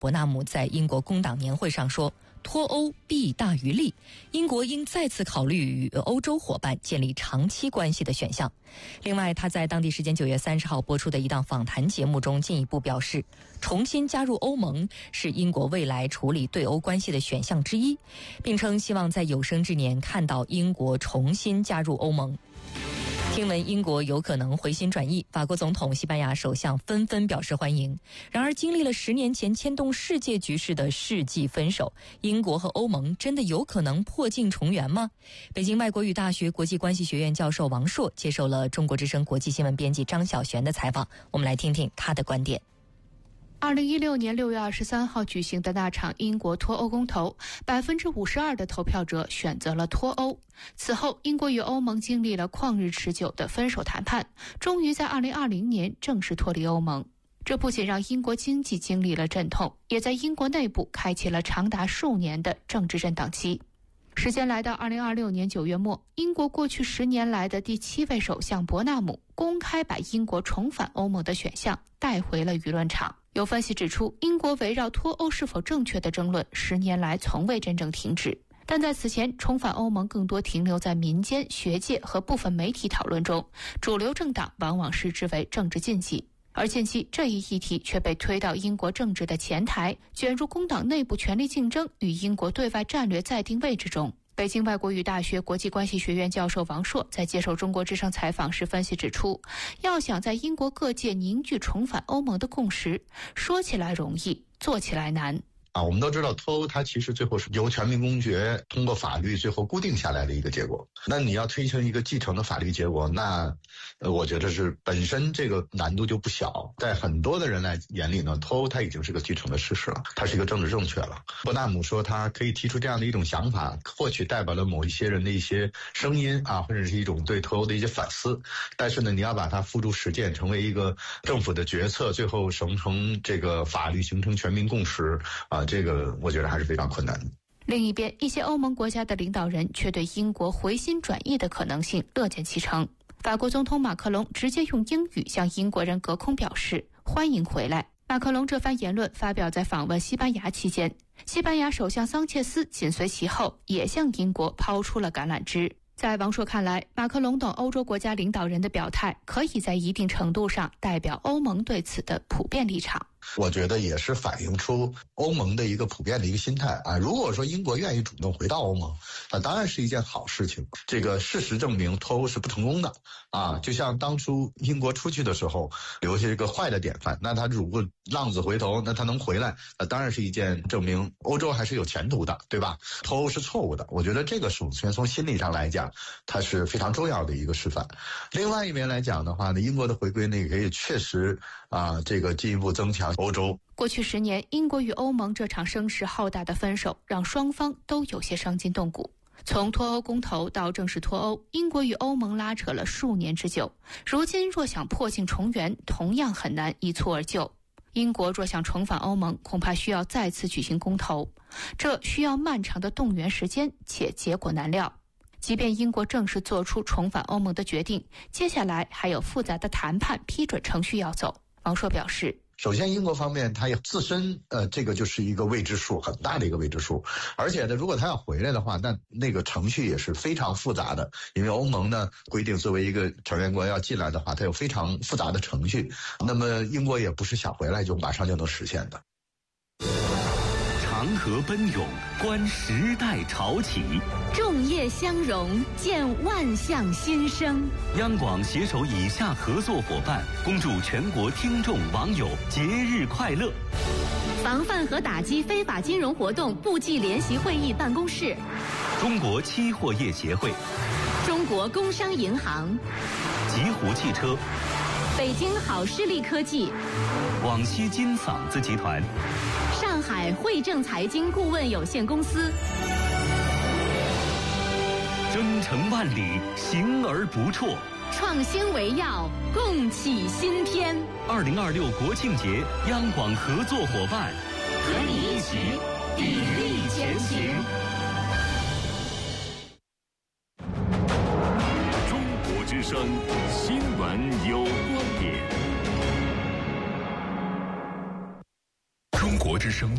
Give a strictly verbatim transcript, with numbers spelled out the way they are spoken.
伯纳姆在英国工党年会上说，脱欧弊大于利，英国应再次考虑与欧洲伙伴建立长期关系的选项。另外，他在当地时间九月三十号播出的一档访谈节目中进一步表示，重新加入欧盟是英国未来处理对欧关系的选项之一，并称希望在有生之年看到英国重新加入欧盟。听闻英国有可能回心转意，法国总统、西班牙首相纷纷表示欢迎。然而，经历了十年前牵动世界局势的世纪分手，英国和欧盟真的有可能破镜重圆吗？北京外国语大学国际关系学院教授王硕接受了中国之声国际新闻编辑张晓璇的采访，我们来听听他的观点。 二零一六年六月二十三号举行的那场英国脱欧公投，百分之五十二的投票者选择了脱欧。此后，英国与欧盟经历了旷日持久的分手谈判，终于在二零二零年正式脱离欧盟。这不仅让英国经济经历了阵痛，也在英国内部开启了长达数年的政治震荡期。时间来到二零二六年九月末，英国过去十年来的第七位首相伯纳姆公开把英国重返欧盟的选项带回了舆论场。有分析指出，英国围绕脱欧是否正确的争论十年来从未真正停止，但在此前，重返欧盟更多停留在民间、学界和部分媒体讨论中，主流政党往往视之为政治禁忌。而近期这一议题却被推到英国政治的前台，卷入工党内部权力竞争与英国对外战略再定位之中。北京外国语大学国际关系学院教授王硕在接受中国之声采访时分析指出，要想在英国各界凝聚重返欧盟的共识，说起来容易，做起来难。 啊，我们都知道脱欧它其实最后是由全民公决通过法律最后固定下来的一个结果。那你要推行一个继承的法律结果，那呃，我觉得是本身这个难度就不小。在很多的人来眼里呢，脱欧它已经是个既成的事实了，它是一个政治正确了。伯纳姆说他可以提出这样的一种想法，或许代表了某一些人的一些声音啊，或者是一种对脱欧的一些反思。但是呢，你要把它付诸实践，成为一个政府的决策，最后形成这个法律，形成全民共识啊。这个我觉得还是非常困难的。 另一边，一些欧盟国家的领导人却对英国回心转意的可能性乐见其成。法国总统马克龙直接用英语向英国人隔空表示欢迎回来。马克龙这番言论发表在访问西班牙期间，西班牙首相桑切斯紧随其后，也向英国抛出了橄榄枝。在王硕看来，马克龙等欧洲国家领导人的表态可以在一定程度上代表欧盟对此的普遍立场。 我觉得也是反映出欧盟的一个普遍的一个心态啊。如果说英国愿意主动回到欧盟，那当然是一件好事情。这个事实证明脱欧是不成功的啊。就像当初英国出去的时候留下一个坏的典范，那他如果浪子回头，那他能回来，那当然是一件证明欧洲还是有前途的，对吧？脱欧是错误的，我觉得这个首先从心理上来讲，它是非常重要的一个示范。另外一边来讲的话呢，英国的回归呢，也可以确实啊，这个进一步增强欧洲。 过去十年，英国与欧盟这场声势浩大的分手，让双方都有些伤筋动骨。从脱欧公投到正式脱欧，英国与欧盟拉扯了数年之久。如今若想破镜重圆，同样很难一蹴而就。英国若想重返欧盟，恐怕需要再次举行公投，这需要漫长的动员时间，且结果难料。即便英国正式做出重返欧盟的决定，接下来还有复杂的谈判批准程序要走。王硕表示， 首先英国方面它也自身呃这个就是一个未知数，很大的一个未知数。而且呢，如果他要回来的话，那那个程序也是非常复杂的，因为欧盟呢规定作为一个成员国要进来的话，它有非常复杂的程序。那么英国也不是想回来就马上就能实现的。 长河奔涌，观时代潮起； 众业相融，见万象新生。 央广携手以下合作伙伴，恭祝全国听众网友节日快乐。 防范和打击非法金融活动部际联席会议办公室， 中国期货业协会， 中国工商银行， 极狐汽车， 北京好视力科技， 广西金嗓子集团， 上海汇正财经顾问有限公司。 征程万里，行而不辍。 创新为要，共启新篇。 二零二六国庆节，央广合作伙伴， 和你一起砥砺前行。 中国之声，新闻有观点。中国之声。